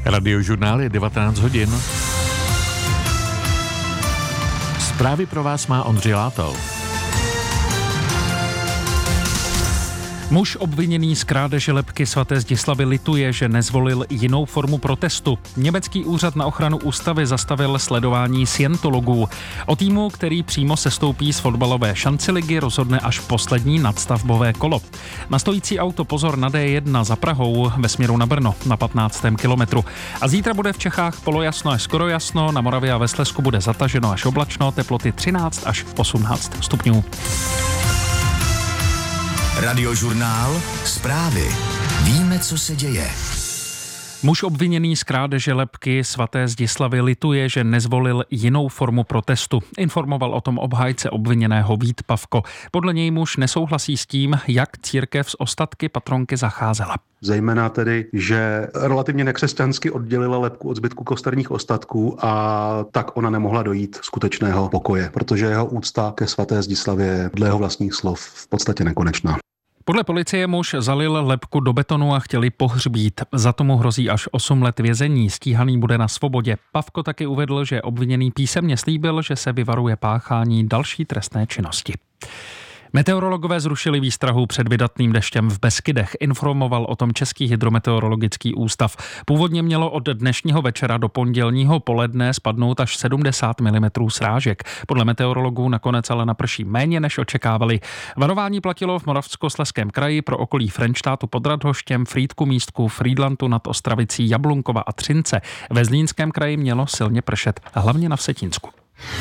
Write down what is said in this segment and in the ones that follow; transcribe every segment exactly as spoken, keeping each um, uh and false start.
Radiožurnál je devatenáct hodin. Zprávy pro vás má Ondřej Látal. Muž obviněný z krádeže lebky svaté Zdislavy lituje, že nezvolil jinou formu protestu. Německý úřad na ochranu ústavy zastavil sledování scientologů. O týmu, který přímo sestoupí z fotbalové šanciligy, rozhodne až poslední nadstavbové kolo. Na stojící auto pozor na D jedna za Prahou ve směru na Brno na patnáctém kilometru. A zítra bude v Čechách polojasno až skoro jasno, na Moravě a ve Slezsku bude zataženo až oblačno, teploty třináct až osmnáct stupňů. Radiožurnál, zprávy. Víme, co se děje. Muž obviněný z krádeže lebky svaté Zdislavy lituje, že nezvolil jinou formu protestu. Informoval o tom obhájce obviněného Vít Pavko. Podle něj muž nesouhlasí s tím, jak církev s ostatky patronky zacházela. Zejména tedy, že relativně nekřesťansky oddělila lebku od zbytku kosterních ostatků a tak ona nemohla dojít skutečného pokoje, protože jeho úcta ke svaté Zdislavě je dle jeho vlastních slov v podstatě nekonečná. Podle policie muž zalil lebku do betonu a chtěli pohřbít. Za tomu hrozí až osm let vězení. Stíhaný bude na svobodě. Pavko taky uvedl, že obviněný písemně slíbil, že se vyvaruje páchání další trestné činnosti. Meteorologové zrušili výstrahu před vydatným deštěm v Beskydech, informoval o tom Český hydrometeorologický ústav. Původně mělo od dnešního večera do pondělního poledne spadnout až sedmdesát milimetrů srážek. Podle meteorologů nakonec ale naprší méně, než očekávali. Varování platilo v Moravskoslezském kraji pro okolí Frenštátu pod Radhoštěm, Frýdku Místku, Frýdlantu nad Ostravicí, Jablunkova a Třince. Ve Zlínském kraji mělo silně pršet, hlavně na Vsetínsku.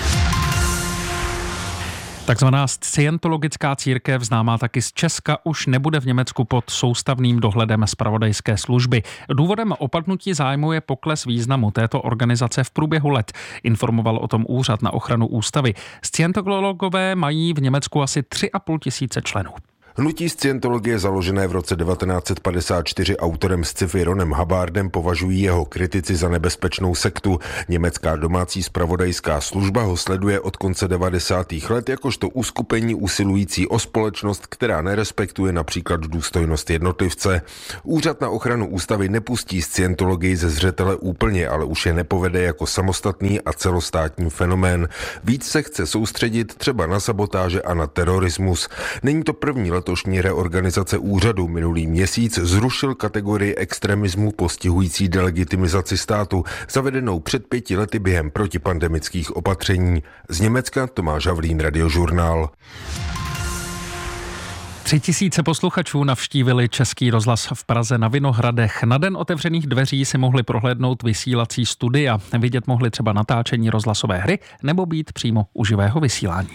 Takzvaná scientologická církev, známá taky z Česka, už nebude v Německu pod soustavným dohledem zpravodajské služby. Důvodem opadnutí zájmu je pokles významu této organizace v průběhu let, informoval o tom úřad na ochranu ústavy. Scientologové mají v Německu asi tři a půl tisíce členů. Hnutí scientologie založené v roce devatenáct set padesát čtyři autorem sci-fi Ronem Hubbardem považují jeho kritici za nebezpečnou sektu. Německá domácí zpravodajská služba ho sleduje od konce devadesátých let jakožto uskupení usilující o společnost, která nerespektuje například důstojnost jednotlivce. Úřad na ochranu ústavy nepustí scientologii ze zřetele úplně, ale už je nepovede jako samostatný a celostátní fenomén. Víc se chce soustředit třeba na sabotáže a na terorismus. Není to první letošní reorganizace úřadu. Minulý měsíc zrušil kategorii extremismu postihující delegitimizaci státu, zavedenou před pěti lety během protipandemických opatření. Z Německa Tomáš Havlín, Radiožurnál. Tři tisíce posluchačů navštívili Český rozhlas v Praze na Vinohradech. Na den otevřených dveří si mohli prohlédnout vysílací studia. Vidět mohli třeba natáčení rozhlasové hry nebo být přímo u živého vysílání.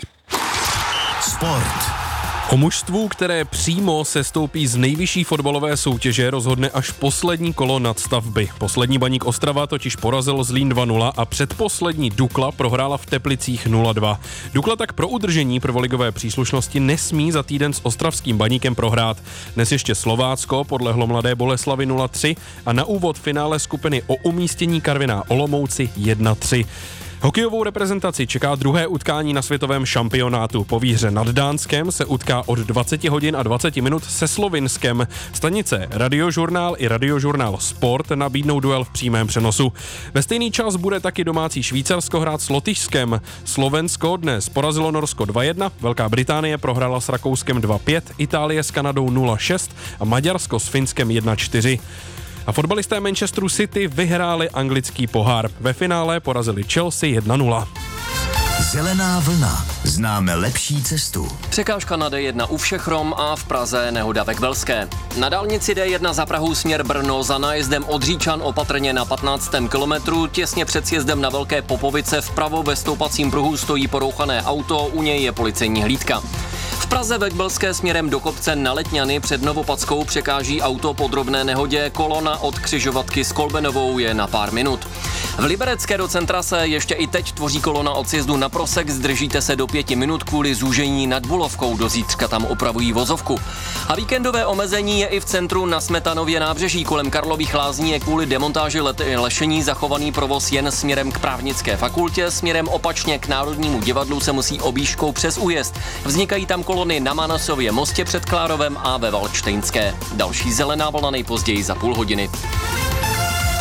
Sport. O mužstvu, které přímo sestoupí z nejvyšší fotbalové soutěže, rozhodne až poslední kolo nadstavby. Poslední Baník Ostrava totiž porazil Zlín dva nula a předposlední Dukla prohrála v Teplicích nula dva. Dukla tak pro udržení prvoligové příslušnosti nesmí za týden s ostravským Baníkem prohrát. Dnes ještě Slovácko podlehlo Mladé Boleslavi nula tři a na úvod finále skupiny o umístění Karviná Olomouci jedna tři. Hokejovou reprezentaci čeká druhé utkání na světovém šampionátu. Po výhře nad Dánskem se utká od dvacet hodin a dvacet minut se Slovinskem. Stanice Radiožurnál i Radiožurnál Sport nabídnou duel v přímém přenosu. Ve stejný čas bude taky domácí Švýcarsko hrát s Lotyšskem. Slovensko dnes porazilo Norsko dva jedna, Velká Británie prohrála s Rakouskem dva pět, Itálie s Kanadou nula šest a Maďarsko s Finskem jedna čtyři. A fotbalisté Manchesteru City vyhráli anglický pohár. Ve finále porazili Chelsea jedna nula. Zelená vlna. Známe lepší cestu. Překážka na D jedna u Všechrom a v Praze nehoda ve Kvelské. Na dálnici D jedna za Prahou směr Brno za nájezdem od Říčan opatrně na patnáctém kilometru. Těsně před sjezdem na Velké Popovice vpravo ve stoupacím pruhu stojí porouchané auto, u něj je policejní hlídka. V Praze ve Kbelské směrem do kopce na Letňany před Novopackou překáží auto po drobné nehodě, kolona od křižovatky s Kolbenovou je na pár minut. V Liberecké do centra se ještě i teď tvoří kolona od sjezdu na Prosek, zdržíte se do pěti minut kvůli zúžení nad Bulovkou, do zítřka tam opravují vozovku. A víkendové omezení je i v centru na Smetanově nábřeží, kolem Karlových Lázní je kvůli demontáži let- lešení zachovaný provoz jen směrem k právnické fakultě, směrem opačně k Národnímu divadlu se musí objížďkou přes újezd. Vznikají tam kolony na Manasově mostě před Klárovem a ve Valčtejnské. Další zelená vlna nejpozději za půl hodiny.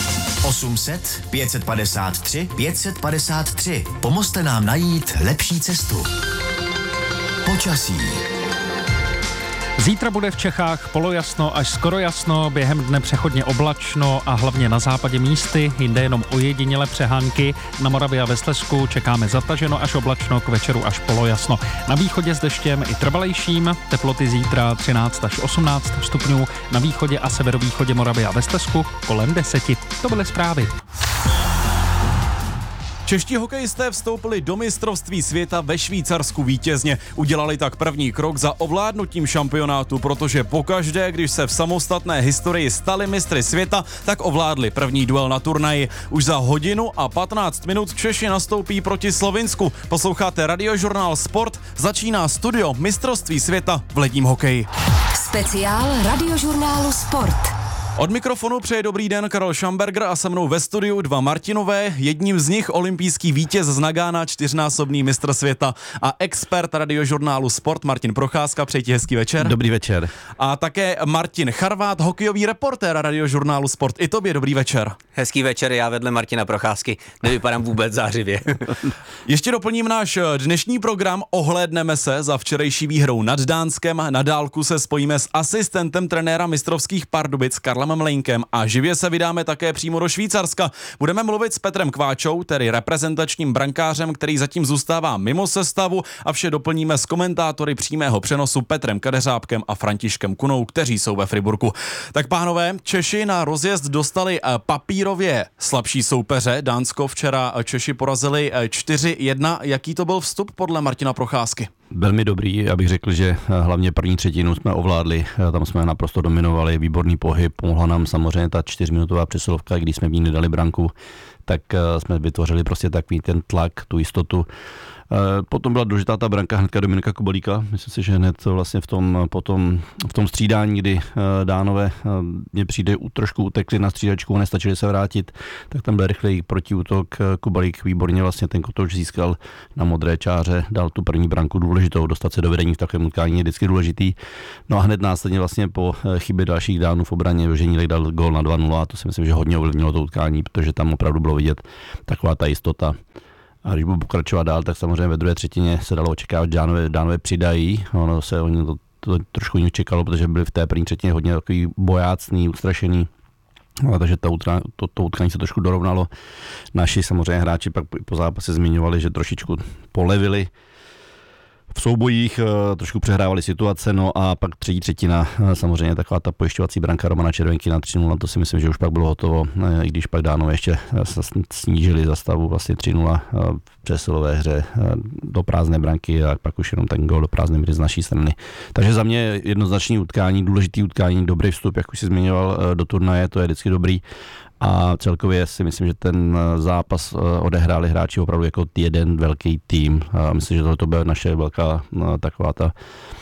osm set pět padesát tři pět padesát tři. Pomozte nám najít lepší cestu. Počasí. Zítra bude v Čechách polojasno až skoro jasno, během dne přechodně oblačno a hlavně na západě místy, jinde jenom ojedinělé přehánky. Na Moravě a ve Slezsku čekáme zataženo až oblačno, k večeru až polojasno. Na východě s deštěm i trvalejším, teploty zítra třináct až osmnáct stupňů, na východě a severovýchodě Moravy a ve Slezsku kolem deseti. To byly zprávy. Čeští hokejisté vstoupili do mistrovství světa ve Švýcarsku vítězně. Udělali tak první krok za ovládnutím šampionátu, protože pokaždé, když se v samostatné historii stali mistry světa, tak ovládli první duel na turnaji. Už za hodinu a patnáct minut Češi nastoupí proti Slovinsku. Posloucháte Radiožurnál Sport, začíná studio mistrovství světa v ledním hokeji. Speciál Radiožurnálu Sport. Od mikrofonu přeje dobrý den Karel Šamberger a se mnou ve studiu dva Martinové, jedním z nich olympijský vítěz z Nagána, čtyřnásobný mistr světa a expert Radiožurnálu Sport Martin Procházka. Přeji ti hezký večer. Dobrý večer. A také Martin Charvát, hokejový reportér Radiožurnálu Sport. I tobě dobrý večer. Hezký večer, já vedle Martina Procházky nevypadám vůbec zářivě. Ještě doplním náš dnešní program, ohlédneme se za včerejší výhrou nad Dánskem, na dálku se spojíme s asistentem trenéra mistrovských Pardubic Karlem Mlejnkem a živě se vydáme také přímo do Švýcarska. Budeme mluvit s Petrem Kváčou, tedy reprezentačním brankářem, který zatím zůstává mimo sestavu, a vše doplníme s komentátory přímého přenosu Petrem Kadeřábkem a Františkem Kunou, kteří jsou ve Friburku. Tak pánové, Češi na rozjezd dostali papírově slabší soupeře. Dánsko včera Češi porazili čtyři jedna. Jaký to byl vstup podle Martina Procházky? Velmi dobrý, abych řekl, že hlavně první třetinu jsme ovládli, tam jsme naprosto dominovali, výborný pohyb, pomohla nám samozřejmě ta čtyřminutová přesilovka, když jsme v ní nedali branku, tak jsme vytvořili prostě takový ten tlak, tu jistotu. Potom byla důležitá ta branka hnedka Dominika Kubalíka. Myslím si, že hned vlastně v tom, potom, v tom střídání, kdy Dánové mě přijde trošku utekli na střídačku a nestačili se vrátit, tak tam byl rychlej protiútok. Kubalík výborně vlastně ten kotouč získal na modré čáře, dal tu první branku důležitou, dostat se do vedení v takovém utkání je vždycky důležitý. No a hned následně vlastně po chybě dalších Dánů v obraně Eugenij dal gól na dva nula a to si myslím, že hodně ovlivnilo to utkání, protože tam opravdu bylo vidět taková ta jistota. A když budu pokračovat dál, tak samozřejmě ve druhé třetině se dalo očekávat, že Dánové, Dánové přidají. Ono se oni to, to trošku jinak čekalo, protože byli v té první třetině hodně takový bojácný, ustrašený. No, takže to, to, to utkání se trošku dorovnalo. Naši samozřejmě hráči pak po zápase zmiňovali, že trošičku polevili v soubojích, trošku přehrávali situace, no a pak třetí třetina, samozřejmě taková ta pojišťovací branka Romana Červenky na tři nula, to si myslím, že už pak bylo hotovo, i když pak Dánové ještě snížili za stavu vlastně tři nula v přesilové hře do prázdné branky a pak už jenom ten gól do prázdné hry z naší strany. Takže za mě jednoznačný utkání, důležitý utkání, dobrý vstup, jak už si zmiňoval, do turnaje, to je vždycky dobrý. A celkově si myslím, že ten zápas odehráli hráči opravdu jako jeden velký tým. A myslím, že to byla naše velká taková ta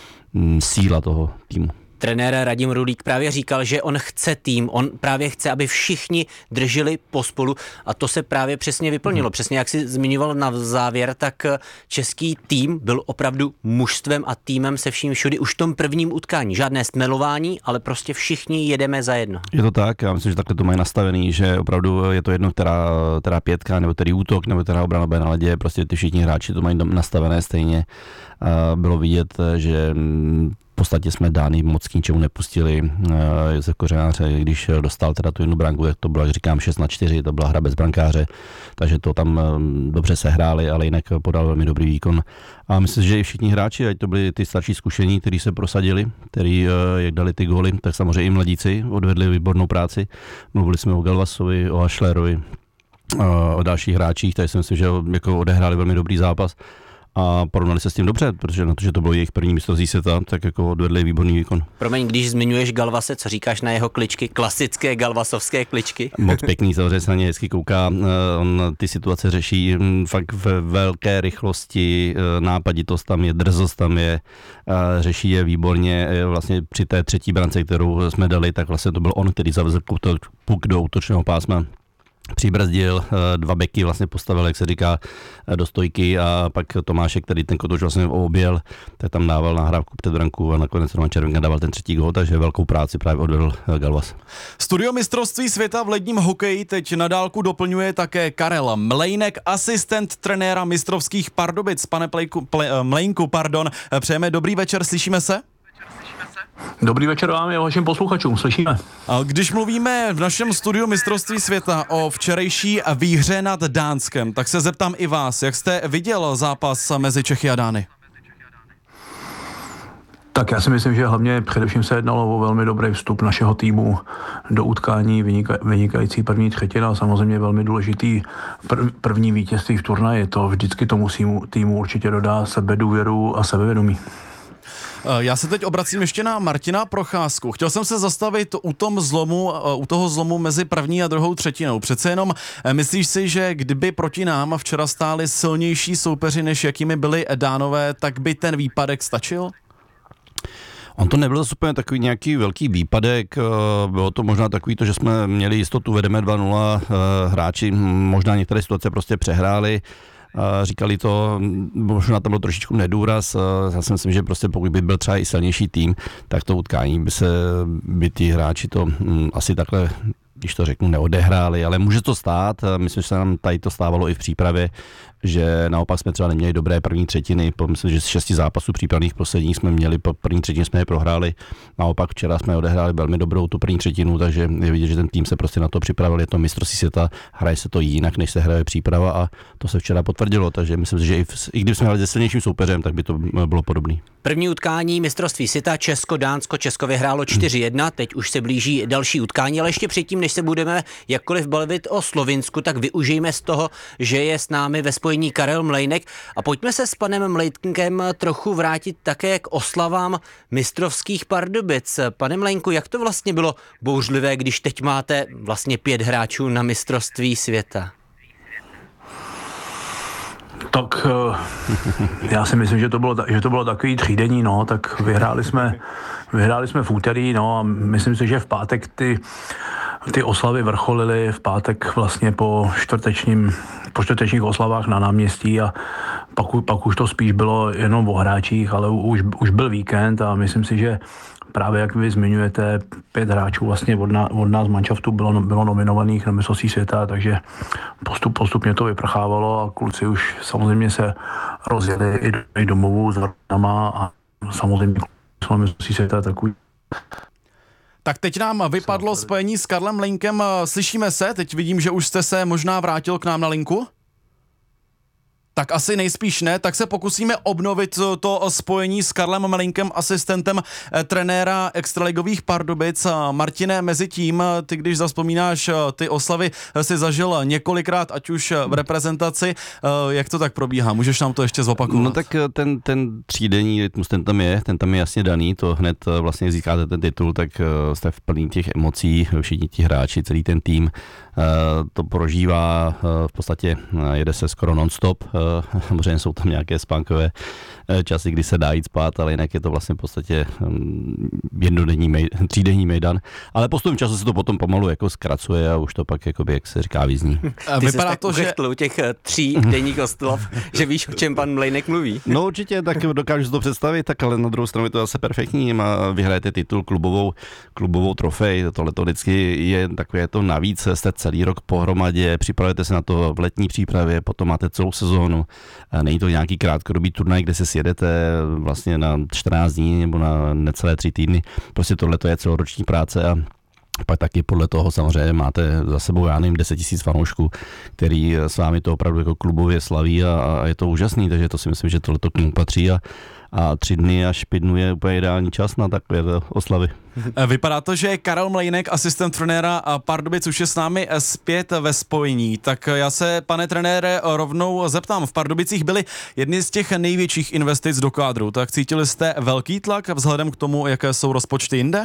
síla toho týmu. Trenér Radim Rulík právě říkal, že on chce tým, on právě chce, aby všichni drželi pospolu a to se právě přesně vyplnilo. Hmm. Přesně jak si zmiňoval na závěr, tak český tým byl opravdu mužstvem a týmem se vším všudy už v tom prvním utkání. Žádné stmelování, ale prostě všichni jedeme za jedno. Je to tak, já myslím, že takhle to mají nastavený, že opravdu je to jedno, která, která pětka, nebo který útok, nebo která obrana bude na ledě, prostě ty všichni hráči to mají nastavené stejně. Bylo vidět, že v podstatě jsme Dány moc k ničemu nepustili. Josef Kořenáře, když dostal teda tu jednu branku, tak to bylo, jak říkám, šest na čtyři, to byla hra bez brankáře, takže to tam dobře sehráli, ale jinak podal velmi dobrý výkon. A myslím, že i všichni hráči, ať to byli ty starší zkušení, kteří se prosadili, kteří, jak dali ty góly, tak samozřejmě i mladíci odvedli výbornou práci. Mluvili jsme o Galvasovi, o Ašlerovi, o dalších hráčích, takže si myslím, že jako odehráli velmi dobrý zápas. A porovnali se s tím dobře, protože na to, že to bylo jejich první mistrovství světa, tak jako odvedli výborný výkon. Promiň, když zmiňuješ Galvase, co říkáš na jeho kličky, klasické galvasovské kličky? Moc pěkný, samozřejmě se na ně hezky kouká, on ty situace řeší fakt ve velké rychlosti, nápaditost tam je, drzost tam je, řeší je výborně, vlastně při té třetí brance, kterou jsme dali, tak vlastně to byl on, který zavezl puk do útočného pásma přibrzdil, dva beky vlastně postavil, jak se říká, do stojky a pak Tomášek, který ten kotouč vlastně objel, tak tam dával nahrávku před branku a nakonec Roman Červenka dával ten třetí gól, takže velkou práci právě odvedl Galvas. Studio mistrovství světa v ledním hokeji teď na dálku doplňuje také Karel Mlejnek, asistent trenéra mistrovských Pardubic. Pane Plejku, ple, Mlejnku, pardon, přejeme dobrý večer, slyšíme se? Dobrý večer vám a vašim posluchačům, slyšíme. Když mluvíme v našem studiu mistrovství světa o včerejší výhře nad Dánskem, tak se zeptám i vás, jak jste viděl zápas mezi Čechy a Dány? Tak já si myslím, že hlavně především se jednalo o velmi dobrý vstup našeho týmu do utkání, vynika, vynikající první třetina a samozřejmě velmi důležitý prv, první vítězství v turnaji. To vždycky tomu týmu, týmu určitě dodá sebedůvěru a sebevědomí. Já se teď obracím ještě na Martina Procházku. Chtěl jsem se zastavit u tom zlomu, u toho zlomu mezi první a druhou třetinou. Přece jenom myslíš si, že kdyby proti nám včera stáli silnější soupeři, než jakými byli Dánové, tak by ten výpadek stačil? On to nebyl úplně takový nějaký velký výpadek, bylo to možná takový to, že jsme měli jistotu, vedeme dva nula, hráči možná některé situace prostě přehráli, říkali to, možná tam byl trošičku nedůraz, já si myslím, že prostě pokud by byl třeba i silnější tým, tak to utkání by se, by ty hráči to asi takhle, když to řeknu, neodehráli, ale může to stát, myslím, že se nám tady to stávalo i v přípravě, že naopak jsme třeba neměli dobré první třetiny, myslím, že z šesti zápasů přípravných posledních jsme měli, po první třetině jsme je prohráli, naopak včera jsme odehráli velmi dobrou tu první třetinu, takže je vidět, že ten tým se prostě na to připravil, je to mistrovství světa, hraje se to jinak, než se hraje příprava a to se včera potvrdilo, takže myslím, že i, v, i když jsme hráli se silnějším soupeřem, tak by to bylo podobné. První utkání mistrovství světa Česko-Dánsko, Česko vyhrálo čtyři jedna, teď už se blíží další utkání, ale ještě předtím, než se budeme jakkoliv bavit o Slovinsku, tak využijeme z toho, že je s námi ve spojení Karel Mlejnek a pojďme se s panem Mlejnkem trochu vrátit také k oslavám mistrovských Pardubic. Pane Mlejnku, jak to vlastně bylo bouřlivé, když teď máte vlastně pět hráčů na mistrovství světa? Tak já si myslím, že to bylo, že to bylo takový třídenní, no, tak vyhráli jsme, vyhráli jsme v úterý, no a myslím si, že v pátek ty, ty oslavy vrcholily, v pátek vlastně po čtvrtečním, po čtvrtečních oslavách na náměstí a pak, pak už to spíš bylo jenom o hráčích, ale už, už byl víkend a myslím si, že právě jak vy zmiňujete, pět hráčů vlastně od, ná, od nás manšaftu bylo, bylo nominovaných na mistrovství světa, takže postup, postupně to vyprchávalo a kluci už samozřejmě se rozjeli i, i domovů s rodinama a samozřejmě na mistrovství světa takový. Tak teď nám vypadlo spojení s Karlem Mlejnkem, slyšíme se, teď vidím, že už jste se možná vrátil k nám na linku. Tak asi nejspíš ne, tak se pokusíme obnovit to spojení s Karlem Mlejnkem, asistentem trenéra extraligových Pardubic. Martine, mezi tím, ty když zavzpomínáš ty oslavy, si zažil několikrát, ať už v reprezentaci, jak to tak probíhá? Můžeš nám to ještě zopakovat? No tak ten, ten třídenní rytmus, ten tam je, ten tam je jasně daný, to hned vlastně získáte ten titul, tak jste v plný těch emocí, všichni ti hráči, celý ten tým, to prožívá v podstatě, jede se skoro non-stop, samozřejmě jsou tam nějaké spánkové časy, kdy se dá jít spát, ale jinak je to vlastně v podstatě jednodenní, mej, třídenní mejdan, ale postupem času se to potom pomalu jako zkracuje a už to pak, jakoby, jak se říká, vyzní. Ty vypadá to, že u těch tří denních oslav, že víš, o čem pan Mlejnek mluví. No určitě, tak dokážu si to představit, tak ale na druhou stranu je to zase perfektní, vyhrajete titul, klubovou, klubovou trofej, tohle to vždycky je takové to navíc, jste celý rok pohromadě, připravujete se na to v letní přípravě, potom máte celou sezónu, není to nějaký krátkodobý turnaj, kde se sjedete vlastně na čtrnáct dní nebo na necelé tři týdny, prostě tohle to je celoroční práce a pak taky podle toho samozřejmě máte za sebou, já nevím, deset tisíc fanoušků, který s vámi to opravdu jako klubově slaví a, a je to úžasný, takže to si myslím, že tohle k němu patří a, a tři dny až pět dnů je úplně ideální čas na takové oslavy. Vypadá to, že Karel Mlejnek, asistent trenéra Pardubic, už je s námi zpět ve spojení. Tak já se, pane trenére, rovnou zeptám. V Pardubicích byly jedny z těch největších investic do kádru. Tak cítili jste velký tlak vzhledem k tomu, jaké jsou rozpočty jinde?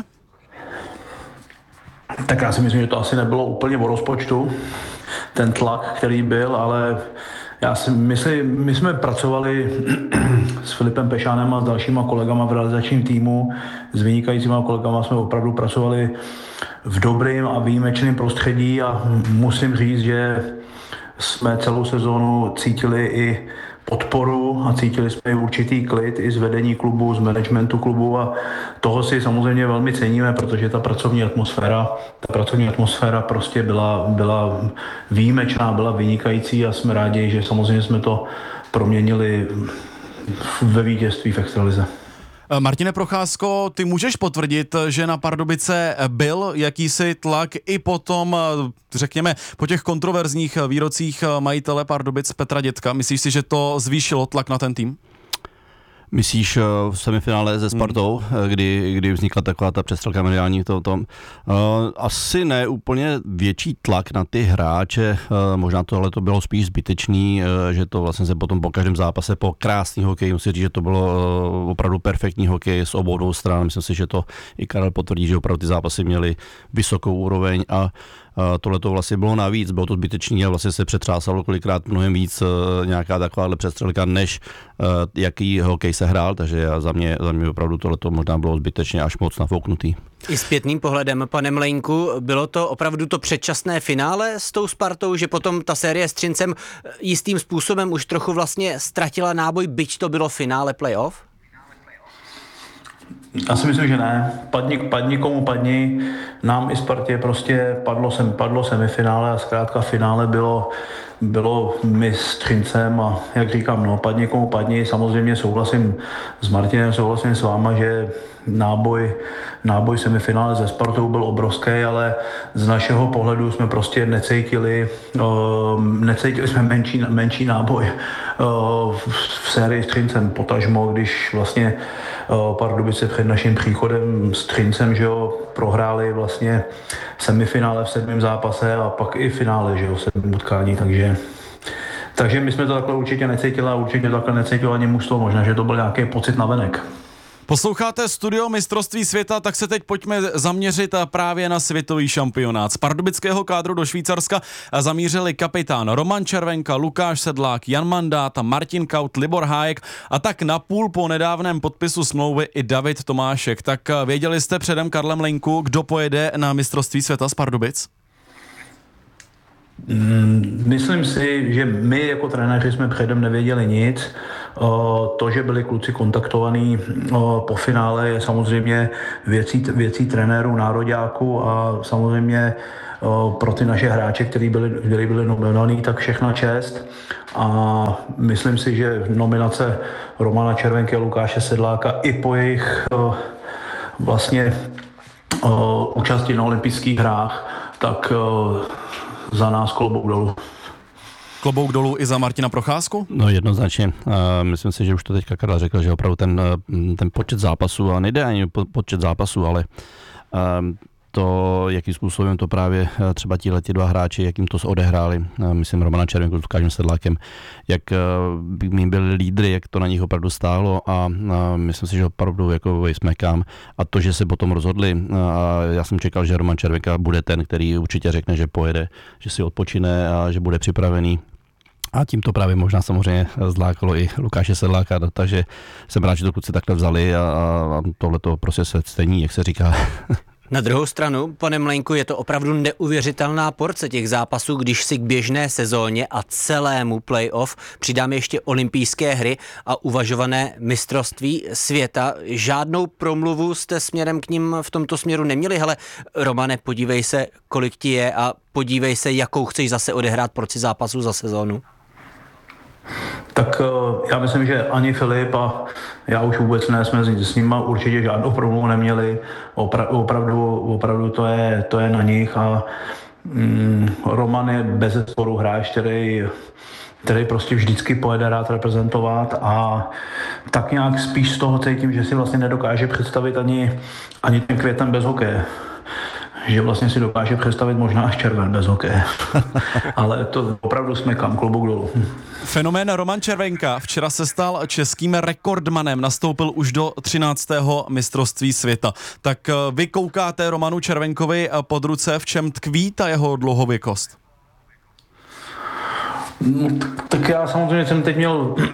Tak já si myslím, že to asi nebylo úplně o rozpočtu, ten tlak, který byl, ale já si myslím, my jsme pracovali s Filipem Pešánem a s dalšíma kolegama v realizačním týmu, s vynikajícíma kolegama jsme opravdu pracovali v dobrým a výjimečném prostředí a musím říct, že jsme celou sezónu cítili i podporu a cítili jsme i určitý klid i z vedení klubu, z managementu klubu a toho si samozřejmě velmi ceníme, protože ta pracovní atmosféra, ta pracovní atmosféra prostě byla, byla výjimečná, byla vynikající a jsme rádi, že samozřejmě jsme to proměnili ve vítězství v extralize. Martine Procházko, ty můžeš potvrdit, že na Pardubice byl jakýsi tlak i potom, řekněme, po těch kontroverzních výrocích majitele Pardubic Petra Dětka. Myslíš si, že to zvýšilo tlak na ten tým? Myslíš v semifinále se Spartou, hmm. kdy, kdy vznikla taková ta přestřelka mediální v tom, tom. Uh, asi ne úplně větší tlak na ty hráče, uh, možná tohle to bylo spíš zbytečný, uh, že to vlastně se potom po každém zápase, po krásný hokej, musím říct, že to bylo uh, opravdu perfektní hokej z obou dvou stran, myslím si, že to i Karel potvrdí, že opravdu ty zápasy měly vysokou úroveň a tohle to vlastně bylo navíc, bylo to zbytečný a vlastně se přetřásalo kolikrát mnohem víc nějaká takováhle přestřelka, než jaký hokej se hrál, takže za mě, za mě opravdu tohle to možná bylo zbytečně až moc nafouknutý. I zpětným pohledem, pane Mlejnku, bylo to opravdu to předčasné finále s tou Spartou, že potom ta série s Třincem jistým způsobem už trochu vlastně ztratila náboj, byť to bylo finále playoff? Já si myslím, že ne. Padni, padni komu padni. Nám i Spartě prostě padlo, sem, padlo semifinále a zkrátka finále bylo, bylo my s Třincem a jak říkám, no, padni komu padni. Samozřejmě souhlasím s Martinem, souhlasím s váma, že náboj, náboj semifinále ze Spartou byl obrovský, ale z našeho pohledu jsme prostě necítili, uh, necítili jsme menší, menší náboj uh, v sérii s Třincem, potažmo, když vlastně uh, Pardubice před naším příchodem s Třincem, že jo, prohráli vlastně semifinále v sedmém zápase a pak i finále, že jo, v sedmém utkání, takže takže my jsme to takhle určitě necítili a určitě takhle necítili ani mužstvo, možná, že to byl nějaký pocit navenek. Posloucháte Studio mistrovství světa, tak se teď pojďme zaměřit právě na světový šampionát. Z pardubického kádru do Švýcarska zamířili kapitán Roman Červenka, Lukáš Sedlák, Jan Mandát, Martin Kaut, Libor Hájek a tak napůl po nedávném podpisu smlouvy i David Tomášek. Tak věděli jste předem, Karle Mlejnku, kdo pojede na mistrovství světa z Pardubic? Myslím si, že my jako trenéři jsme předem nevěděli nic. To, že byli kluci kontaktovaní po finále, je samozřejmě věcí, věcí trenérů, nároďáků a samozřejmě pro ty naše hráče, kteří byli, kteří byli nominovaní, tak všechna čest. A myslím si, že nominace Romana Červenky a Lukáše Sedláka i po jejich vlastně účasti na olympijských hrách, tak za nás klobouk dolů. Klobouk dolů i za Martina Procházku? No jednoznačně. Uh, myslím si, že už to teďka Karel řekl, že opravdu ten, ten počet zápasů, a nejde ani po, počet zápasů, ale uh, to, jakým způsobem to právě třeba tíhleti dva hráči, jakým to odehráli, uh, myslím Romana Červenku s Lukášem Sedlákem, jak uh, my byli lídry, jak to na nich opravdu stálo a uh, myslím si, že opravdu jako vejsmekám a to, že se potom rozhodli uh, a já jsem čekal, že Roman Červenka bude ten, který určitě řekne, že pojede, že si odpočine a že bude připravený. A tím to právě možná samozřejmě zlákalo i Lukáše Sedláka, takže jsem rád, že to kluci takhle vzali a, a tohleto prostě se stejní, jak se říká. Na druhou stranu, pane Mlejnku, je to opravdu neuvěřitelná porce těch zápasů, když si k běžné sezóně a celému playoff přidáme ještě olympijské hry a uvažované mistrovství světa. Žádnou promluvu jste směrem k nim v tomto směru neměli? Hele, Romane, podívej se, kolik ti je a podívej se, jakou chceš zase odehrát porci zápasů za sezónu. Tak já myslím, že ani Filip a já už vůbec ne, jsme s nimi určitě žádnou promluvu neměli. Opra- opravdu, opravdu to je, to je na nich a mm, Roman je bezesporu hráč, který, který prostě vždycky pojede rád reprezentovat a tak nějak spíš z toho cítím, že si vlastně nedokáže představit ani, ani ten Květen bez hokeje. Že vlastně si dokáže představit možná až Červen bez hokeje. Ale to opravdu jsme kam klobouk dolů. Fenomén Roman Červenka včera se stal českým rekordmanem, nastoupil už do třináctého mistrovství světa. Tak vy koukáte Romanu Červenkovi pod ruce, v čem tkví ta jeho dlouhověkost? No, tak, tak já samozřejmě jsem teď měl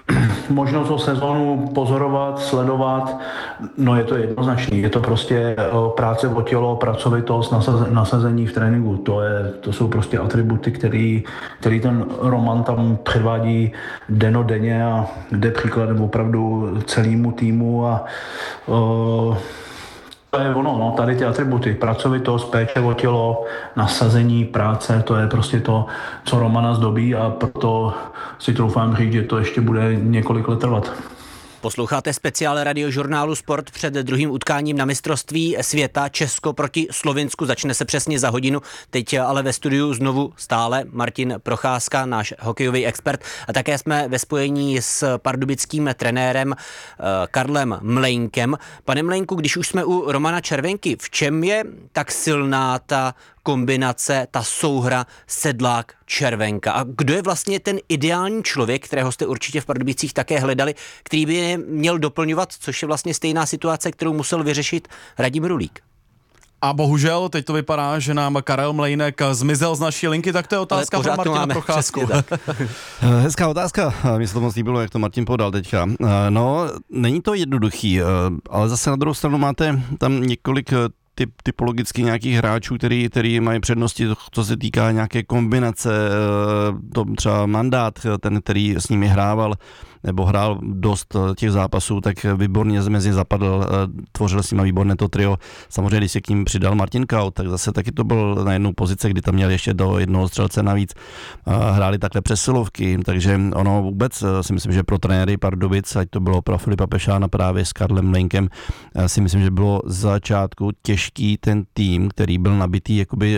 možnost o sezonu pozorovat, sledovat, no je to jednoznačný. Je to prostě práce o tělo, pracovitost, nasazení v tréninku. To, je, to jsou prostě atributy, který, který ten Roman tam předvádí dennodenně a jde příkladem opravdu celému týmu a uh, to je ono, no, tady ty atributy, pracovitost, péče o tělo, nasazení, práce, to je prostě to, co Romana zdobí a proto si troufám říct, že to ještě bude několik let trvat. Posloucháte speciál Radiožurnálu Sport před druhým utkáním na mistrovství světa Česko proti Slovinsku. Začne se přesně za hodinu. Teď ale ve studiu znovu stále Martin Procházka, náš hokejový expert. A také jsme ve spojení s pardubickým trenérem Karlem Mlejnkem. Pane Mlejnku, když už jsme u Romana Červenky, v čem je tak silná ta kombinace, ta souhra Sedlák Červenka? A kdo je vlastně ten ideální člověk, kterého jste určitě v Pardubicích také hledali, který by je měl doplňovat, což je vlastně stejná situace, kterou musel vyřešit Radim Rulík? A bohužel, teď to vypadá, že nám Karel Mlejnek zmizel z naší linky, tak to je otázka pro Martina Procházku. Hezká otázka, mně se to moc líbilo, jak to Martin podal teďka. No, není to jednoduchý, ale zase na druhou stranu máte tam několik typ, typologicky nějakých hráčů, který, který mají přednosti, co se týká nějaké kombinace, to třeba Mandát, ten, který s nimi hrával, nebo hrál dost těch zápasů, tak výborně mezi zapadl, tvořil s nimi výborné to trio. Samozřejmě, když se k ním přidal Martin Kaut, tak zase taky to byl na jednu pozici, kdy tam měl ještě do jednoho střelce navíc. Hráli takhle přesilovky, takže ono vůbec si myslím, že pro trenéry Pardubic, ať to bylo pro Filipa Pešána právě s Karlem Mlejnkem, si myslím, že bylo z začátku těžký ten tým, který byl nabitý jakoby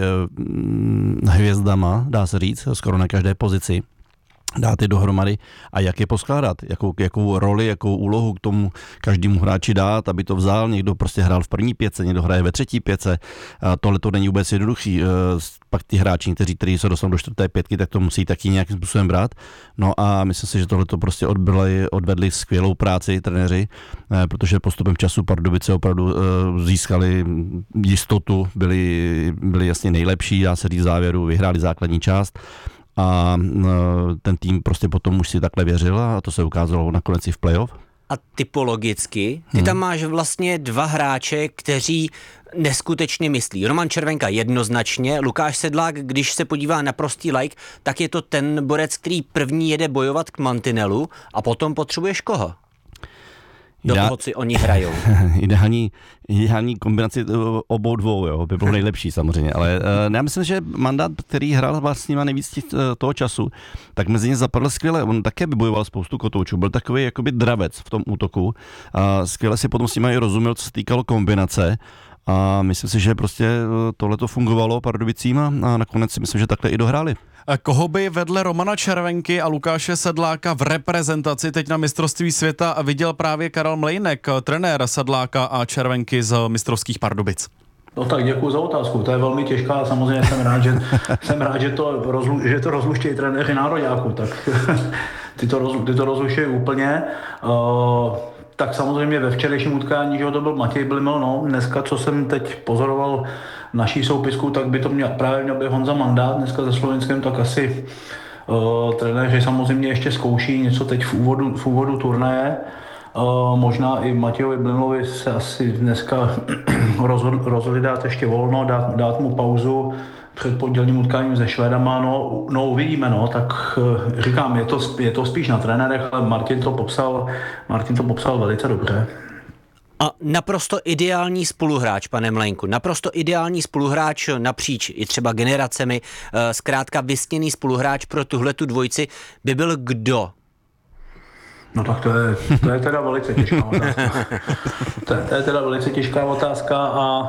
hvězdama, dá se říct, skoro na každé pozici, dát je dohromady a jak je poskládat, jakou, jakou roli, jakou úlohu k tomu každému hráči dát, aby to vzal, někdo prostě hrál v první pětce, někdo hraje ve třetí pětce, tohle to není vůbec jednoduchý, pak ty hráči, kteří, kteří se dostanou do čtvrté pětky, tak to musí taky nějakým způsobem brát, no a myslím si, že tohle to prostě odvedli, odvedli skvělou práci trenéři, protože postupem času Pardubice opravdu získali jistotu, byli, byli jasně nejlepší, dá se říct v závěru, vyhráli základní část, a ten tým prostě potom už si takhle věřil a to se ukázalo nakonec i v playoff. A typologicky, ty hmm. tam máš vlastně dva hráče, kteří neskutečně myslí. Roman Červenka jednoznačně, Lukáš Sedlák, když se podívá na prostý like, tak je to ten borec, který první jede bojovat k mantinelu a potom potřebuješ koho? Do toho, co oni hrajou. Ideální, ideální kombinaci obou dvou, jo, by bylo nejlepší samozřejmě, ale uh, já myslím, že Mandát, který hrál vlastně nejvíc těch, uh, toho času, tak mezi ně zapadl skvěle, on také vybojoval spoustu kotoučů, byl takový jakoby dravec v tom útoku a skvěle si potom s nimi i rozuměl, co se týkalo kombinace. A myslím si, že prostě tohle to fungovalo Pardubicím a nakonec si myslím, že takhle i dohráli. Koho by vedle Romana Červenky a Lukáše Sedláka v reprezentaci teď na mistrovství světa viděl právě Karel Mlejnek, trenér Sedláka a Červenky z mistrovských Pardubic? No tak děkuji za otázku, to je velmi těžká, samozřejmě jsem rád, že, jsem rád, že to, rozlu, že to rozluštějí trenéři nároďáků, tak ty to, roz, ty to rozluštějí úplně. Uh, tak samozřejmě ve včerejším utkání, že to byl Matěj Blimel, no, dneska, co jsem teď pozoroval naší soupisku, tak by to měl, právě měl by Honza Mandát, dneska se Slovinskem, tak asi uh, trenéři samozřejmě ještě zkouší něco teď v úvodu, v úvodu turnaje. Uh, možná i Matějovi Blimlovi se asi dneska rozhodli, rozhodli dát ještě volno, dát, dát mu pauzu před pondělním utkáním se Švédama, no, no uvidíme, no, tak uh, říkám, je to, je to spíš na trenérech, ale Martin to popsal, Martin to popsal velice dobře. A naprosto ideální spoluhráč, pane Mlejnku, naprosto ideální spoluhráč napříč i třeba generacemi, zkrátka vysněný spoluhráč pro tuhletu dvojici by byl kdo? No tak to je, to je teda velice těžká otázka. To je, to je teda velice těžká otázka a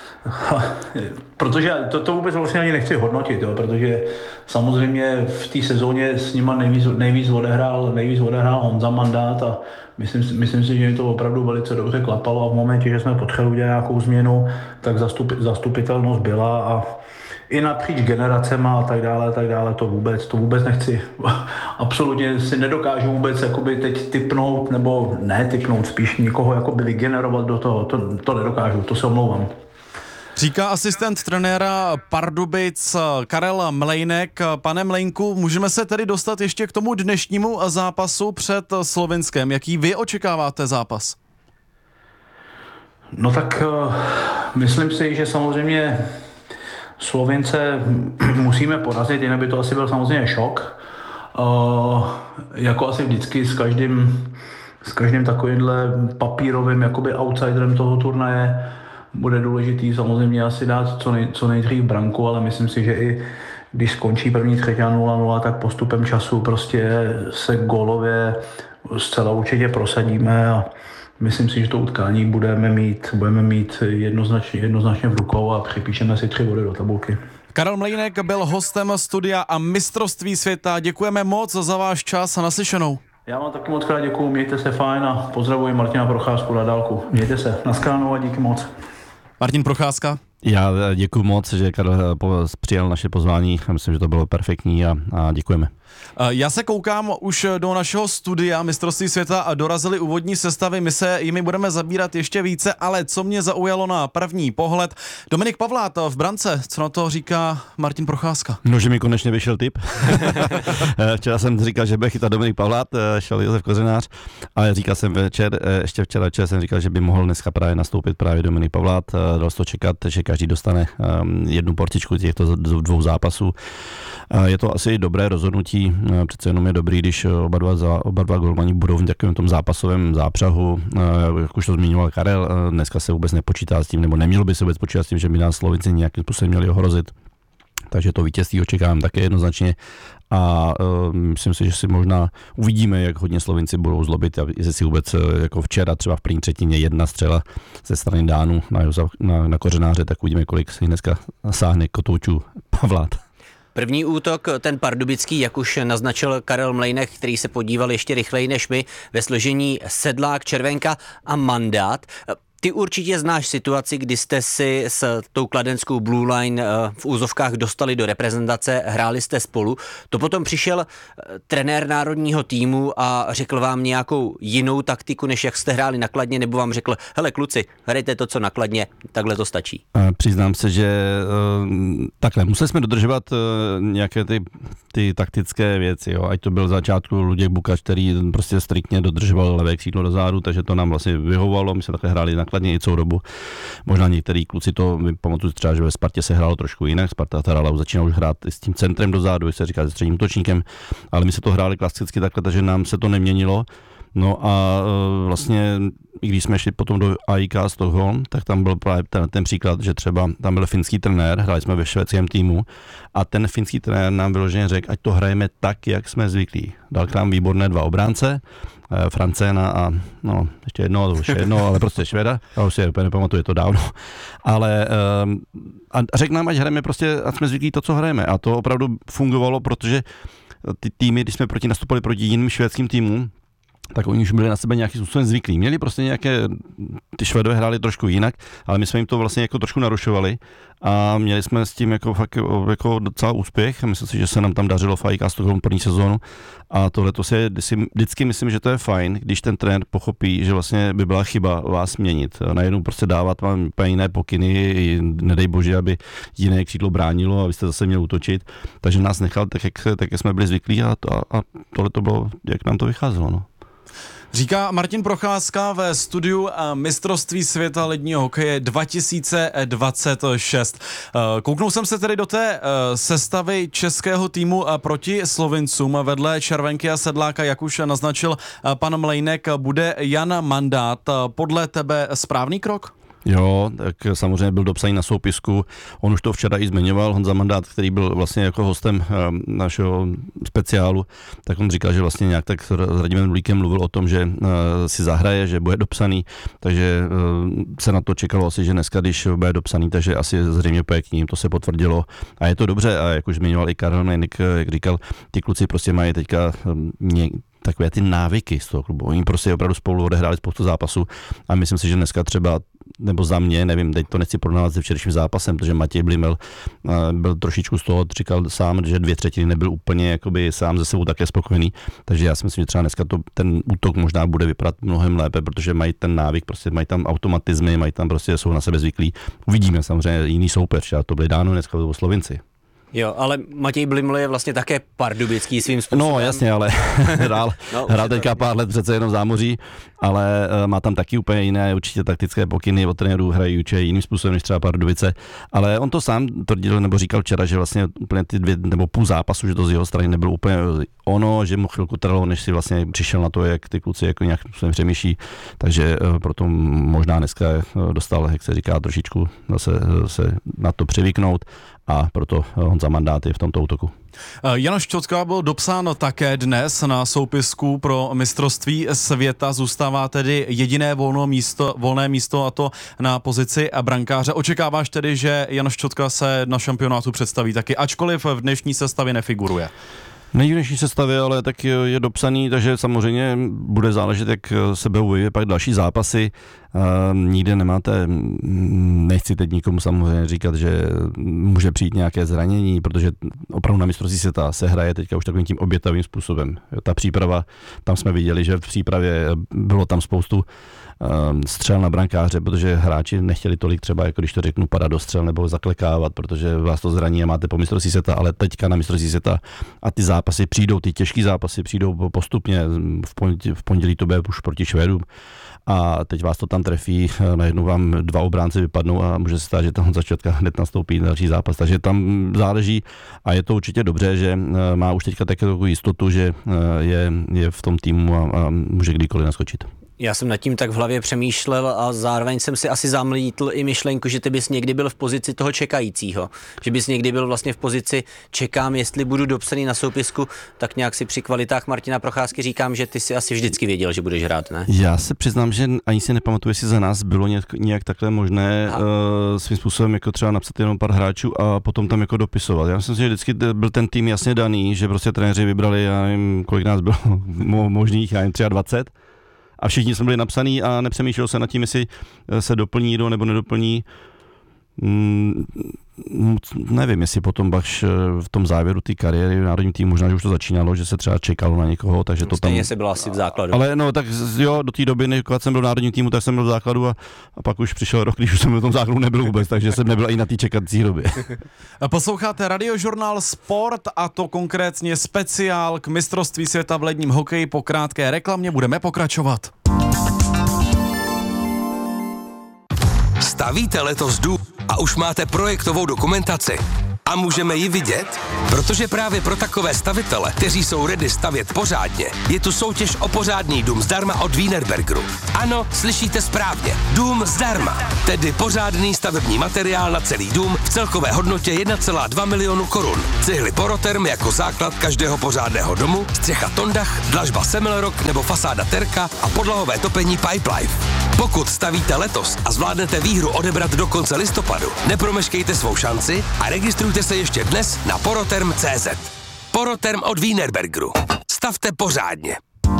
protože to, to vůbec vlastně ani nechci hodnotit, jo, protože samozřejmě v té sezóně s nima nejvíc, nejvíc, odehrál, nejvíc odehrál Honza Mandát a myslím, myslím si, že jim to opravdu velice dobře klapalo a v momentě, že jsme potřebovali udělat nějakou změnu, tak zastup, zastupitelnost byla a i napříč generacema a tak dále, a tak dále, to vůbec, to vůbec nechci, absolutně si nedokážu vůbec jakoby teď tipnout, nebo ne tipnout, spíš nikoho jakoby vygenerovat do toho, to, to nedokážu, to se omlouvám. Říká asistent trenéra Pardubic Karel Mlejnek. Pane Mlejnku, můžeme se tedy dostat ještě k tomu dnešnímu zápasu před Slovinskem. Jaký vy očekáváte zápas? No tak uh, myslím si, že samozřejmě Slovince musíme porazit, jinak by to asi byl samozřejmě šok. Uh, jako asi vždycky s každým, s každým takovýmhle papírovým jakoby outsiderem toho turnaje bude důležitý samozřejmě asi dát co, nej, co nejdřív branku, ale myslím si, že i když skončí první třetina nula nula, tak postupem času prostě se gólově zcela určitě prosadíme a myslím si, že to utkání budeme mít, budeme mít jednoznačně, jednoznačně v rukou a připíšeme si tři body do tabulky. Karel Mlejnek byl hostem studia a mistrovství světa. Děkujeme moc za váš čas a naslyšenou. Já vám taky moc krát děkuju, mějte se fajn a pozdravuji Martina Procházku na dálku. Mějte se, naschledanou a díky moc. Martin Procházka. Já děkuji moc, že Karel přijal naše pozvání. Myslím, že to bylo perfektní a, a děkujeme. Já se koukám už do našeho studia mistrovství světa a dorazily úvodní sestavy. My se jimi budeme zabírat ještě více, ale co mě zaujalo na první pohled, Dominik Pavlát v brance, co na to říká Martin Procházka? No, že mi konečně vyšel tip. Včera jsem říkal, že bude chytat Dominik Pavlát, šel Josef Kořenář, ale říkal jsem večer, ještě včera večer jsem říkal, že by mohl dneska právě nastoupit právě Dominik Pavlát. Dalo se to čekat, že každý dostane jednu porcičku těchto dvou zápasů. Je to asi dobré rozhodnutí, přece jenom je dobrý, když oba dva, oba dva golmani budou v takovém tom zápasovém zápřahu, jak už to zmiňoval Karel, dneska se vůbec nepočítá s tím, nebo nemělo by se vůbec počítat s tím, že by nás Slovinci nějakým způsobem měli ohrozit. Takže to vítězství očekávám také jednoznačně a uh, myslím si, že si možná uvidíme, jak hodně Slovinci budou zlobit a jestli si vůbec jako včera třeba v první třetině jedna střela ze strany Dánů na, na, na Kořenáře, tak uvidíme, kolik si dneska sáhne kotoučů Pavlát. První útok, ten pardubický, jak už naznačil Karel Mlejnek, který se podíval ještě rychleji než my, ve složení Sedlák, Červenka a Mandát. Ty určitě znáš situaci, kdy jste si s tou kladenskou Blue Line v úzovkách dostali do reprezentace, hráli jste spolu. To potom přišel trenér národního týmu a řekl vám nějakou jinou taktiku, než jak jste hráli na Kladně, nebo vám řekl, hele kluci, hrajte to, co na Kladně, takhle to stačí. Přiznám se, že takhle, museli jsme dodržovat nějaké ty, ty taktické věci, jo. Ať to byl v začátku Luděk Bukač, který prostě striktně dodržoval levé křídlo do zádu, takže to nám vlastně vyhovovalo, my jsme takhle hráli na Kladně i celou dobu. Možná některý kluci to, pamatuju třeba, že ve Spartě se hrálo trošku jinak, Sparta hrála, začínala už hrát s tím centrem dozadu, se říká se středním útočníkem, ale my se to hráli klasicky takhle, takže nám se to neměnilo. No a vlastně, i když jsme šli potom do A I K Stockholm, tak tam byl právě ten, ten příklad, že třeba tam byl finský trenér, hráli jsme ve švédském týmu a ten finský trenér nám vyloženě řekl, ať to hrajeme tak, jak jsme zvyklí. Dal k nám výborné dva obránce, Francéna a no, ještě jedno, už jedno, ale prostě Švéda, já už si nepamatuju, je to dávno. Ale a řekl nám, ať hrajeme prostě, ať jsme zvyklí to, co hrajeme. A to opravdu fungovalo, protože ty týmy, když jsme proti nastupovali proti jiným švédským týmům, tak oni už byli na sebe nějakým způsobem zvyklí. Měli prostě nějaké, ty Švédové hráli trošku jinak, ale my jsme jim to vlastně jako trošku narušovali a měli jsme s tím jako fakt jako docela úspěch. Myslím si, že se nám tam dařilo v A I K Stockholm první sezónu a tohle to si vždycky myslím, že to je fajn, když ten trenér pochopí, že vlastně by byla chyba vás měnit. Najednou prostě dávat vám jiné pokyny, nedej bože, aby jiné křídlo bránilo a vy jste zase měli útočit. Takže nás nechal tak, jak, tak jak jsme byli zvyklí a, a, a tohle to bylo, jak nám to vycházelo. No. Říká Martin Procházka ve studiu mistrovství světa ledního hokeje dva tisíce dvacet šest. Kouknul jsem se tedy do té sestavy českého týmu proti Slovincům. Vedle Červenky a Sedláka, jak už naznačil pan Mlejnek, bude Jan Mandát. Podle tebe správný krok? Jo, tak samozřejmě byl dopsaný na soupisku. On už to včera i zmiňoval, Honza Mandát, který byl vlastně jako hostem našeho speciálu, tak on říkal, že vlastně nějak tak s Radimem Dulíkem mluvil o tom, že si zahraje, že bude dopsaný, takže se na to čekalo asi, že dneska, když bude dopsaný, takže asi zřejmě poje k ním, to se potvrdilo a je to dobře a jak už zmiňoval i Karel Mlejnek, jak říkal, ty kluci prostě mají teďka ně, takové ty návyky z toho klubu. Oni prostě opravdu spolu odehráli spoustu zápasů a myslím si, že dneska třeba nebo za mě, nevím, teď to nechci porovnávat se včerejším zápasem, protože Matěj Blimel byl trošičku z toho, říkal sám, že dvě třetiny nebyl úplně jakoby sám ze sebou také spokojený, takže já si myslím, že třeba dneska to, ten útok možná bude vypadat mnohem lépe, protože mají ten návyk, prostě mají tam automatizmy, mají tam prostě, jsou na sebe zvyklí. Uvidíme samozřejmě jiný soupeř, a to byli Dáno, dneska to byli Slovinci. Jo, ale Matěj Bliml je vlastně také pardubický svým způsobem. No jasně, ale hrál, no, hrál teďka pár let přece jenom v zámoří, ale uh, má tam taky úplně jiné určitě taktické pokyny od trenérů, hrají určitě jiným způsobem než třeba Pardubice, ale on to sám tvrdil nebo říkal včera, že vlastně úplně ty dvě nebo půl zápasu, že to z jeho strany nebylo úplně ono, že mu chvilku trvalo, než si vlastně přišel na to, jak ty kluci jako nějak způsobem přemýšlí, takže uh, proto možná dneska dostal, jak se říká, trošičku zase se na to přivyknout a proto Honza Mandát je v tomto útoku. Janoš Šťotka byl dopsán také dnes na soupisku pro mistrovství světa. Zůstává tedy jediné volné místo, volné místo a to na pozici brankáře. Očekáváš tedy, že Janoš Šťotka se na šampionátu představí taky, ačkoliv v dnešní sestavě nefiguruje? Není v dnešní sestavě, ale tak je dopsaný, takže samozřejmě bude záležet, jak se budou vyvíjet pak další zápasy. Nikde nemáte, nechci teď nikomu samozřejmě říkat, že může přijít nějaké zranění, protože opravdu na mistrovství světa se hraje teďka už takovým tím obětavým způsobem. Ta příprava, tam jsme viděli, že v přípravě bylo tam spoustu střel na brankáře, protože hráči nechtěli tolik třeba, jako když to řeknu, padat do střel nebo zaklekávat, protože vás to zraní a máte po mistrovství světa, ale teďka na mistrovství světa a ty zápasy přijdou, ty těžký zápasy přijdou postupně, v pondělí, v pondělí to bude už proti Švédům a teď vás to tam trefí, najednou vám dva obránci vypadnou a může se stát, že tam začátka hned nastoupí další zápas, takže tam záleží a je to určitě dobře, že má už teďka takovou jistotu, že je, je v tom týmu a, a může kdykoliv naskočit. Já jsem nad tím tak v hlavě přemýšlel a zároveň jsem si asi zamlítl i myšlenku, že ty bys někdy byl v pozici toho čekajícího. Že bys někdy byl vlastně v pozici čekám, jestli budu dopsaný na soupisku, tak nějak si při kvalitách Martina Procházky říkám, že ty si asi vždycky věděl, že budeš hrát, ne? Já se přiznám, že ani si nepamatuju, jestli za nás bylo nějak, nějak takhle možné uh, svým způsobem jako třeba napsat jenom pár hráčů a potom tam jako dopisovat. Já myslím si, že vždycky byl ten tým jasně daný, že prostě trenéři vybrali, já nevím, kolik nás bylo možných, já nevím, dvacet tři. A všichni jsme byli napsaný a nepřemýšlel se nad tím, jestli se doplní jídlo nebo nedoplní. Mm, nevím, jestli potom Bakš v tom závěru té kariéry v národním týmu, možná, že už to začínalo, že se třeba čekalo na někoho, takže to Stejně tam... se byl asi v základu. Ale no, tak jo, do té doby, než jsem byl v národním týmu, tak jsem byl v základu a, a pak už přišel rok, když už jsem v tom základu nebyl vůbec, takže jsem nebyl i na té čekací době. Posloucháte Radiožurnál Sport a to konkrétně speciál k mistrovství světa v ledním hokeji. Po krátké reklamě budeme pokračovat. Stavíte letos dům a už máte projektovou dokumentaci? A můžeme ji vidět? Protože právě pro takové stavitele, kteří jsou ready stavět pořádně, je tu soutěž o pořádný dům zdarma od Wienerbergeru. Ano, slyšíte správně. Dům zdarma. Tedy pořádný stavební materiál na celý dům v celkové hodnotě jedna celá dva milionu korun. Cihly Poroterm jako základ každého pořádného domu, střecha Tondach, dlažba Semmelrock nebo fasáda Terka a podlahové topení Pipelife. Pokud stavíte letos a zvládnete výhru odebrat do konce listopadu, nepromeškejte svou šanci a registrujte se ještě dnes na poroterm tečka cé zet. Poroterm od Wienerbergeru. Stavte pořádně.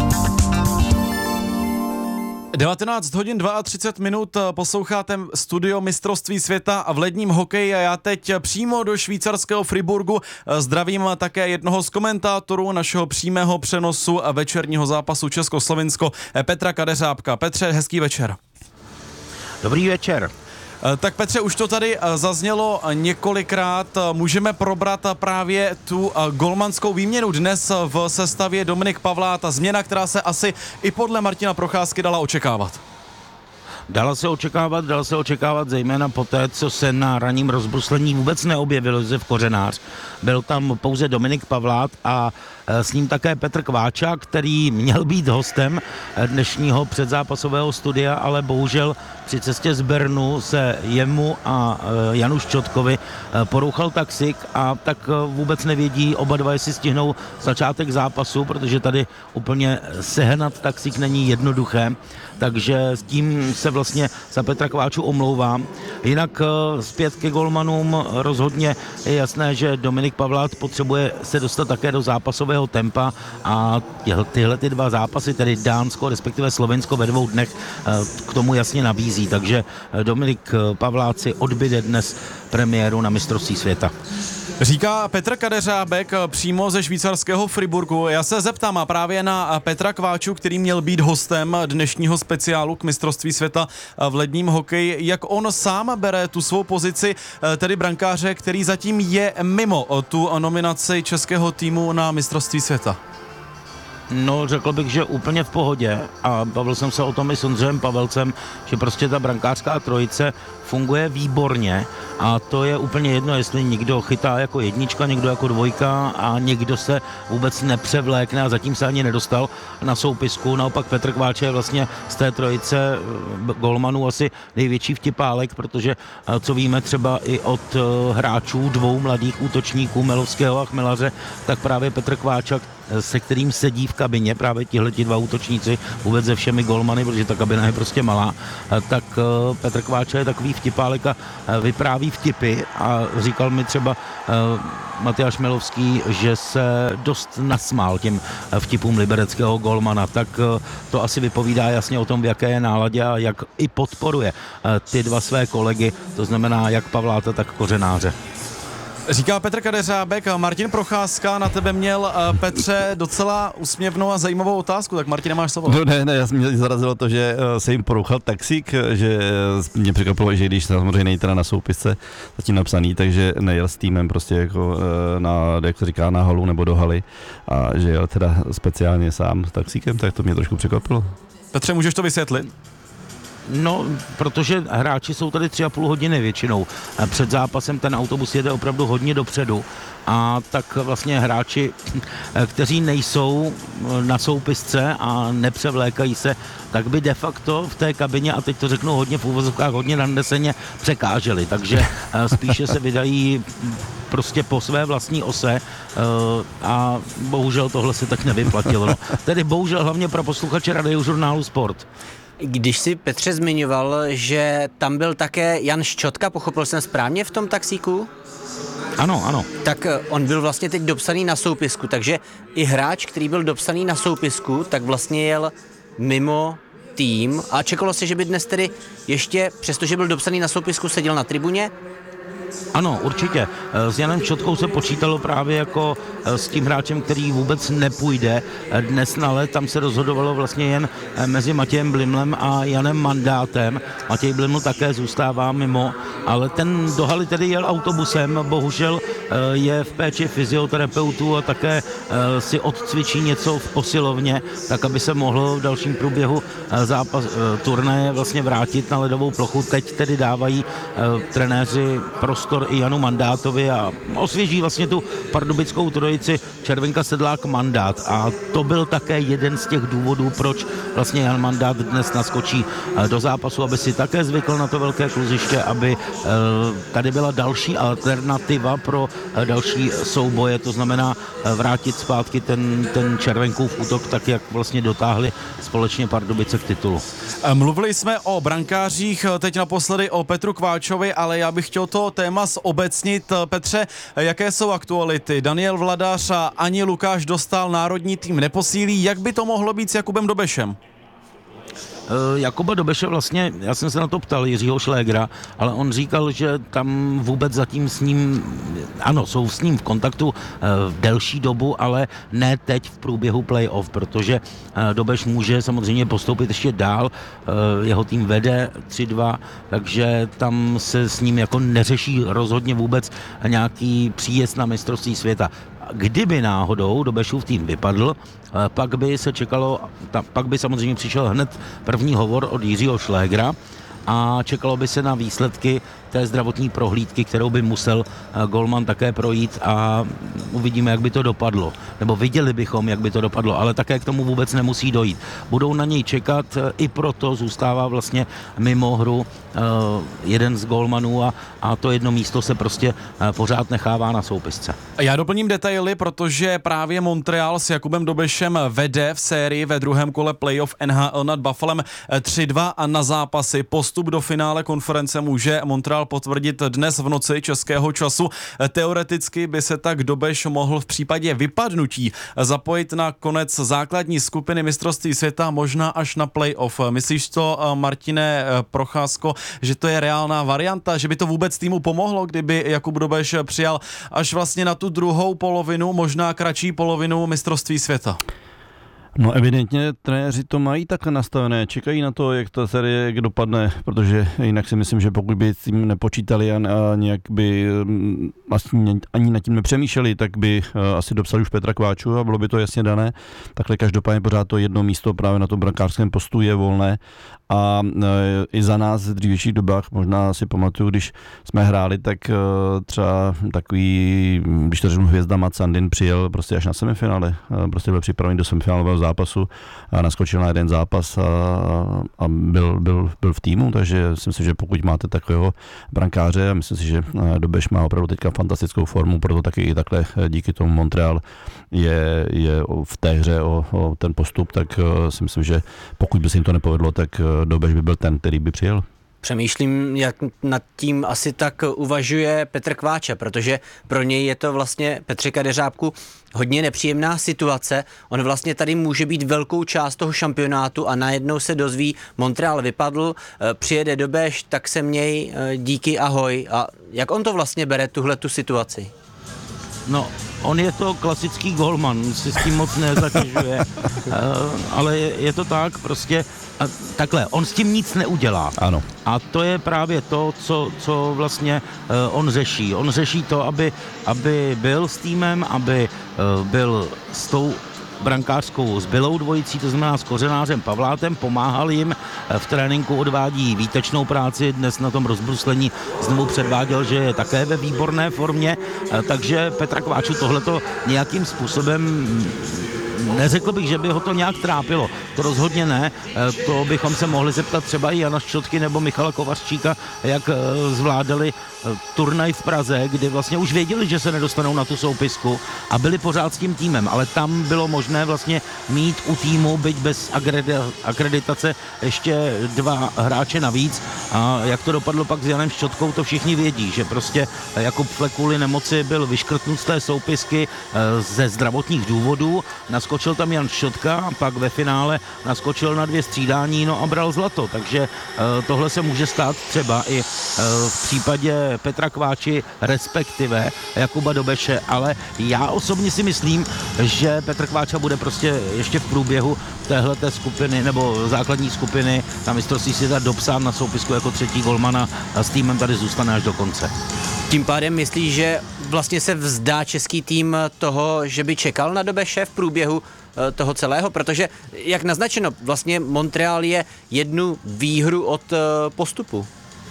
devatenáct hodin třicet dva minut, posloucháte studio mistrovství světa v ledním hokeji a já teď přímo do švýcarského Friburgu zdravím také jednoho z komentátorů našeho přímého přenosu večerního zápasu Československo, Petra Kadeřábka. Petře, hezký večer. Dobrý večer. Tak Petře, už to tady zaznělo několikrát. Můžeme probrat právě tu golmanskou výměnu dnes v sestavě Dominik Pavlát. Ta změna, která se asi i podle Martina Procházky dala očekávat. Dala se očekávat, dala se očekávat zejména po té, co se na ranním rozbruslení vůbec neobjevil Josef Kořenář. Byl tam pouze Dominik Pavlát a s ním také Petr Kváča, který měl být hostem dnešního předzápasového studia, ale bohužel při cestě z Bernu se jemu a Janu Šťotkovi porouchal taxík a tak vůbec nevědí oba dva, jestli stihnou začátek zápasu, protože tady úplně sehnat taxík není jednoduché, takže s tím se vlastně za Petra Kváču omlouvám. Jinak zpět ke golmanům rozhodně je jasné, že Dominik Pavlát potřebuje se dostat také do zápasového takového tempa a tyhle ty dva zápasy, tedy Dánsko, respektive Slovensko ve dvou dnech, k tomu jasně nabízí. Takže Dominik Pavláci odbyde dnes premiéru na mistrovství světa. Říká Petr Kadeřábek přímo ze švýcarského Friburgu. Já se zeptám a právě na Petra Kváču, který měl být hostem dnešního speciálu k mistrovství světa v ledním hokeji. Jak on sám bere tu svou pozici, tedy brankáře, který zatím je mimo tu nominaci českého týmu na mistrovství světa? No, řekl bych, že úplně v pohodě a bavil jsem se o tom i s Ondřejem Pavelcem, že prostě ta brankářská trojice funguje výborně a to je úplně jedno, jestli někdo chytá jako jednička, někdo jako dvojka a někdo se vůbec nepřevlékne a zatím se ani nedostal na soupisku. Naopak Petr Kváč je vlastně z té trojice golmanů asi největší vtipálek, protože co víme třeba i od hráčů dvou mladých útočníků Melovského a Chmelaře, tak právě Petr Kváčak, se kterým sedí v kabině právě tihleti dva útočníci vůbec se všemi golmany, protože ta kabina je prostě malá, tak Petr Kváča je takový vtipálek a vypráví vtipy a říkal mi třeba Matyáš Melovský, že se dost nasmál těm vtipům libereckého golmana, tak to asi vypovídá jasně o tom, v jaké je náladě a jak i podporuje ty dva své kolegy, to znamená jak Pavláta, tak Kořenáře. Říká Petr Kadeřábek. Martin Procházka na tebe měl, Petře, docela úsměvnou a zajímavou otázku, tak Martine, máš slovo. No ne, ne, já mě zarazilo to, že se jim porouchal taxík, že mě překvapilo, že když samozřejmě nejde teda na soupisce zatím napsaný, takže nejel s týmem prostě jako na, jak se říká, na halu nebo do haly a že jel teda speciálně sám s taxíkem, tak to mě trošku překvapilo. Petře, můžeš to vysvětlit? No, protože hráči jsou tady tři a půl hodiny většinou. Před zápasem ten autobus jede opravdu hodně dopředu a tak vlastně hráči, kteří nejsou na soupisce a nepřevlékají se, tak by de facto v té kabině, a teď to řeknu hodně v úvozovkách, hodně nadneseně překáželi. Takže spíše se vydají prostě po své vlastní ose a bohužel tohle se tak nevyplatilo. No. Tedy bohužel hlavně pro posluchače Radiožurnálu Sport. Když si, Petře, zmiňoval, že tam byl také Jan Ščotka, pochopil jsem správně v tom taxíku? Ano, ano. Tak on byl vlastně teď dopsaný na soupisku, takže i hráč, který byl dopsaný na soupisku, tak vlastně jel mimo tým a čekalo se, že by dnes tedy ještě, přestože byl dopsaný na soupisku, seděl na tribuně? Ano, určitě. S Janem Čotkou se počítalo právě jako s tím hráčem, který vůbec nepůjde dnes na led. Tam se rozhodovalo vlastně jen mezi Matějem Blimlem a Janem Mandátem. Matěj Bliml také zůstává mimo, ale ten do haly tedy jel autobusem. Bohužel je v péči fyzioterapeutů a také si odcvičí něco v posilovně, tak aby se mohl v dalším průběhu zápas, turnaje vlastně vrátit na ledovou plochu. Teď tedy dávají trenéři prostor i Janu Mandátovi a osvěží vlastně tu pardubickou trojici Červenka, Sedlák, Mandát. A to byl také jeden z těch důvodů, proč vlastně Jan Mandát dnes naskočí do zápasu, aby si také zvykl na to velké kluziště, aby tady byla další alternativa pro další souboje, to znamená vrátit zpátky ten, ten Červenkův útok, tak jak vlastně dotáhli společně Pardubice k titulu. Mluvili jsme o brankářích, teď naposledy o Petru Kváčovi, ale já bych chtěl to téma zobecnit. Petře, jaké jsou aktuality? Daniel Vladař a ani Lukáš Dostál národní tým neposílí. Jak by to mohlo být s Jakubem Dobešem? Jakuba Dobeše vlastně, já jsem se na to ptal Jiřího Šlégra, ale on říkal, že tam vůbec zatím s ním, ano, jsou s ním v kontaktu v delší dobu, ale ne teď v průběhu playoff, protože Dobeš může samozřejmě postoupit ještě dál, jeho tým vede tři dva, takže tam se s ním jako neřeší rozhodně vůbec nějaký příjezd na mistrovství světa. Kdyby náhodou Dobešův tým vypadl, pak by se čekalo, pak by samozřejmě přišel hned první hovor od Jiřího Šlégra a čekalo by se na výsledky té zdravotní prohlídky, kterou by musel golman také projít a uvidíme, jak by to dopadlo. Nebo viděli bychom, jak by to dopadlo, ale také k tomu vůbec nemusí dojít. Budou na něj čekat, i proto zůstává vlastně mimo hru jeden z golmanů a, a to jedno místo se prostě pořád nechává na soupisce. Já doplním detaily, protože právě Montreal s Jakubem Dobešem vede v sérii ve druhém kole playoff N H L nad Buffalem tři dva a na zápasy postup postup do finále konference může Montreal potvrdit dnes v noci českého času. Teoreticky by se tak Dobeš mohl v případě vypadnutí zapojit na konec základní skupiny mistrovství světa, možná až na playoff. Myslíš to, Martine Procházko, že to je reálná varianta, že by to vůbec týmu pomohlo, kdyby Jakub Dobeš přijal až vlastně na tu druhou polovinu, možná kratší polovinu mistrovství světa? No evidentně trenéři to mají takhle nastavené, čekají na to, jak ta série jak dopadne, protože jinak si myslím, že pokud by s tím nepočítali a, a nějak by vlastně ani nad tím nepřemýšleli, tak by asi dopsali už Petra Kváču a bylo by to jasně dané. Takhle každopádně pořád to jedno místo právě na tom brankářském postu je volné a i za nás v dřívějších dobách, možná si pamatuju, když jsme hráli, tak třeba takový, když to řeknu, hvězda Mats Sandin přijel prostě až na semifinále, prostě byl připravený do semifinálového zápasu a naskočil na jeden zápas a, a byl, byl, byl v týmu, takže si myslím, že pokud máte takového brankáře, a myslím si, že Dobeš má opravdu teďka fantastickou formu, proto taky i takhle díky tomu Montreal je, je v té hře o, o ten postup, tak si myslím, že pokud by se jim to nepovedlo, tak Dobeš by byl ten, který by přijel. Přemýšlím, jak nad tím asi tak uvažuje Petr Kváča, protože pro něj je to vlastně, Petře Kadeřábku, hodně nepříjemná situace. On vlastně tady může být velkou část toho šampionátu a najednou se dozví, Montreal vypadl, přijede Dobeš, tak se měj, díky, ahoj. A jak on to vlastně bere, tuhle tu situaci? No, on je to klasický golman, si s tím moc nezatěžuje, ale je, je to tak prostě, a takhle, on s tím nic neudělá. Ano. A to je právě to, co, co vlastně uh, on řeší. On řeší to, aby, aby byl s týmem, aby uh, byl s tou brankářskou zbylou dvojicí, to znamená s Kořenářem Pavlátem, pomáhal jim, v tréninku odvádí výtečnou práci, dnes na tom rozbruslení znovu předváděl, že je také ve výborné formě, takže Petra Kváču tohleto nějakým způsobem neřekl bych, že by ho to nějak trápilo. To rozhodně ne. To bychom se mohli zeptat třeba i Jana Ščotky nebo Michala Kovařčíka, jak zvládali turnaj v Praze, kdy vlastně už věděli, že se nedostanou na tu soupisku a byli pořád s tím týmem, ale tam bylo možné vlastně mít u týmu, byť bez akreditace, ještě dva hráče navíc a jak to dopadlo pak s Janem Ščotkou, to všichni vědí, že prostě Jakub Flek kvůli nemoci byl vyškrtnut z té soupisky ze zdravotních důvodů, naskočil tam Jan Ščotka a pak ve finále naskočil na dvě střídání, no a bral zlato, takže tohle se může stát třeba i v případě Petra Kváči, respektive Jakuba Dobeše, ale já osobně si myslím, že Petr Kváča bude prostě ještě v průběhu téhleté skupiny nebo základní skupiny na mistrovství světa dopsán na soupisku jako třetí golmana a s týmem tady zůstane až do konce. Tím pádem myslíš, že vlastně se vzdá český tým toho, že by čekal na Dobeše v průběhu toho celého, protože jak naznačeno, vlastně Montreal je jednu výhru od postupu.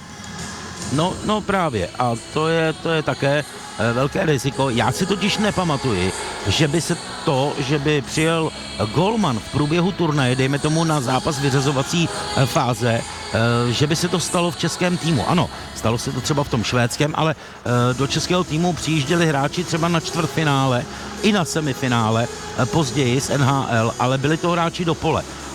No, no právě a to je, to je také e, velké riziko. Já si totiž nepamatuji, že by se to, že by přijel golman v průběhu turnaje, dejme tomu na zápas vyřazovací e, fáze, e, že by se to stalo v českém týmu. Ano, stalo se to třeba v tom švédském, ale e, do českého týmu přijížděli hráči třeba na čtvrtfinále i na semifinále, e, později z N H L, ale byli to hráči do pole.